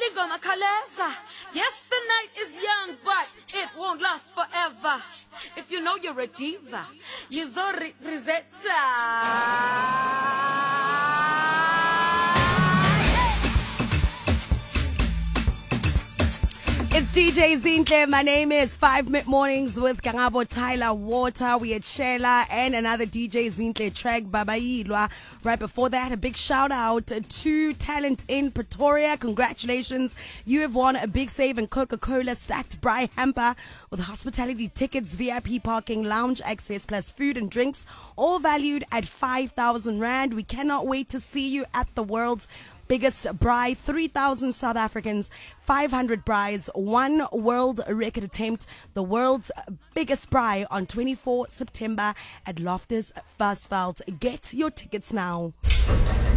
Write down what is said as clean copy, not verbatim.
Igoma Kaleza. Yes, the night is young, but it won't last forever. If you know you're a diva, Yizori Rizetta. It's DJ Zinhle. My name is 5 Mid Mornings with Kangabo Tyler Water. We had Shela and another DJ Zinhle track, Babailwa. Right before that, a big shout out to Talent in Pretoria. Congratulations. You have won a big save in Coca-Cola stacked Braai hamper with hospitality tickets, VIP parking, lounge access, plus food and drinks, all valued at 5,000 Rand. We cannot wait to see you at the world's biggest braai, 3,000 South Africans, 500 braais, one world record attempt, the world's biggest braai on 24 September at Loftus Versfeld. Get your tickets now.